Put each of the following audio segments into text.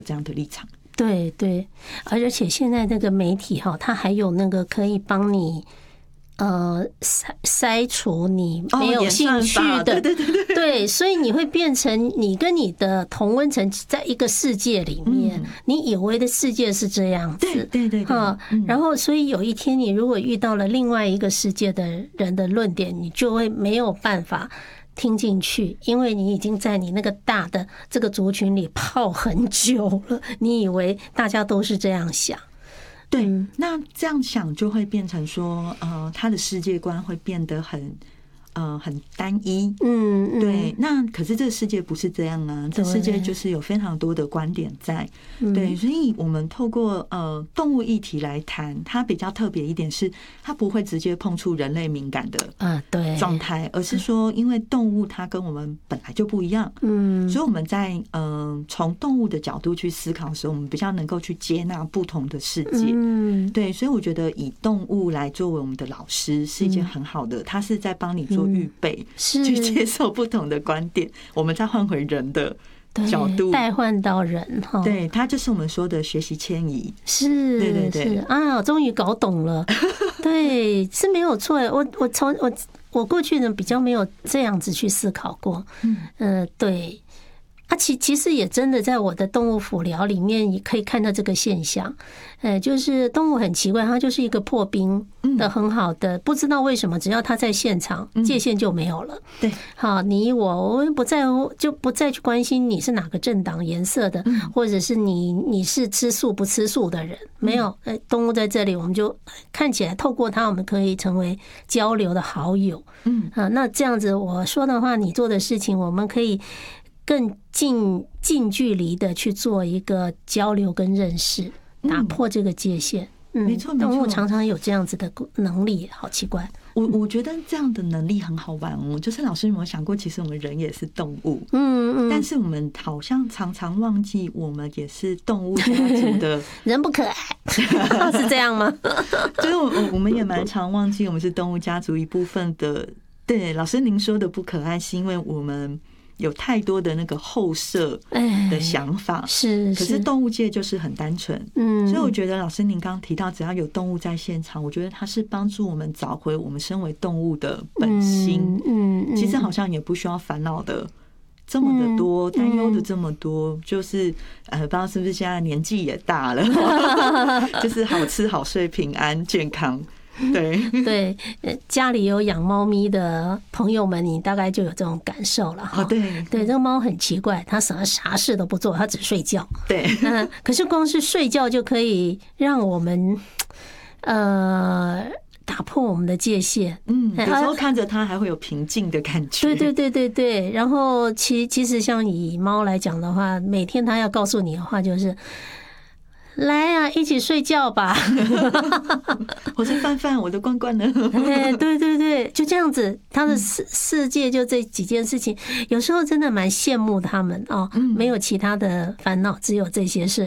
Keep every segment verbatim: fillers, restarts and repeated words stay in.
这样的立场。 对对，而且现在那个媒体哈，它还有那个可以帮你呃筛筛除你没有兴趣的， 对对对对， 对，所以你会变成你跟你的同温层在一个世界里面，你以为的世界是这样子， 对对对对， 然后所以有一天你如果遇到了另外一个世界的人的论点，你就会没有办法听进去，因为你已经在你那个大的这个族群里泡很久了，你以为大家都是这样想。 对，那这样想就会变成说，呃，他的世界观会变得很。呃，很单一， 嗯， 对。那可是这个世界不是这样啊，这世界就是有非常多的观点在，对。所以我们透过呃动物议题来谈，它比较特别一点是，它不会直接碰触人类敏感的啊对状态，而是说，因为动物它跟我们本来就不一样，嗯，所以我们在呃从动物的角度去思考的时候，我们比较能够去接纳不同的世界，嗯，对。所以我觉得以动物来作为我们的老师是一件很好的，它是在帮你做预备，去接受不同的观点，我们再换回人的角度， 代换到人哈。 对，它就是我们说的学习迁移。 是，对对对，啊，我终于搞懂了。对，是没有错。我我从我我过去呢比较没有这样子去思考过。嗯，呃，对。啊，其其实也真的在我的动物辅疗里面也可以看到这个现象，呃，就是动物很奇怪，它就是一个破冰的很好的，不知道为什么，只要它在现场，界限就没有了。对，好，你我我不在乎，就不再去关心你是哪个政党颜色的，或者是你你是吃素不吃素的人，没有，呃，动物在这里，我们就看起来透过它，我们可以成为交流的好友。嗯，啊，那这样子我说的话，你做的事情，我们可以更近近距离的去做一个交流跟认识，打破这个界限。嗯，没错，动物常常有这样子的能力，好奇怪。 我我觉得这样的能力很好玩哦。就是老师有没有想过，其实我们人也是动物，嗯嗯，但是我们好像常常忘记，我们也是动物家族的人不可爱，是这样吗？ 就是我我们也蛮常忘记，我们是动物家族一部分的。对，老师您说的不可爱，是因为我们有太多的那个后设的想法， 是， 可是动物界就是很单纯，嗯，所以我觉得老师您刚刚提到，只要有动物在现场，我觉得它是帮助我们找回我们身为动物的本心，嗯，其实好像也不需要烦恼的这么的多，担忧的这么多，就是呃，不知道是不是现在年纪也大了，就是好吃好睡平安健康。对对，家里有养猫咪的朋友们，你大概就有这种感受了哈。 对对，这个猫很奇怪，它什么啥事都不做，它只睡觉。 对， 嗯，可是光是睡觉就可以让我们呃打破我们的界限。 嗯，有时候看着它还会有平静的感觉。 对对对对对。然后其其实像以猫来讲的话，每天它要告诉你的话就是，来啊，一起睡觉吧！ 我是范范，我的罐罐呢？ 哎，对对对，就这样子，他的世世界就这几件事情，有时候真的蛮羡慕他们哦，没有其他的烦恼，只有这些事。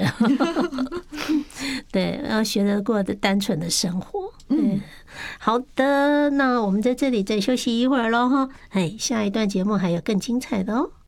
对，要学着过的单纯的生活。嗯，好的，那我们在这里再休息一会儿喽哈。哎，下一段节目还有更精彩的哦。